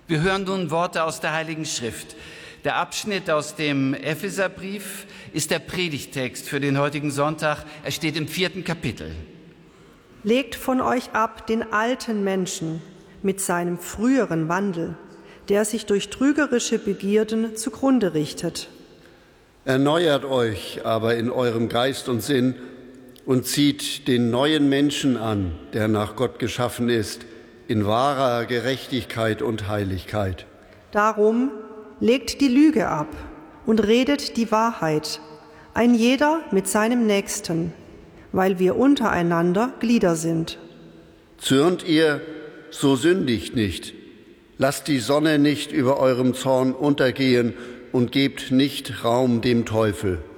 Wir hören nun Worte aus der Heiligen Schrift. Der Abschnitt aus dem Epheserbrief ist der Predigttext für den heutigen Sonntag. Er steht im 4. Kapitel. Legt von euch ab den alten Menschen mit seinem früheren Wandel, der sich durch trügerische Begierden zugrunde richtet. Erneuert euch aber in eurem Geist und Sinn und zieht den neuen Menschen an, der nach Gott geschaffen ist, in wahrer Gerechtigkeit und Heiligkeit. Darum legt die Lüge ab und redet die Wahrheit, ein jeder mit seinem Nächsten, weil wir untereinander Glieder sind. Zürnt ihr, so sündigt nicht. Lasst die Sonne nicht über eurem Zorn untergehen und gebt nicht Raum dem Teufel.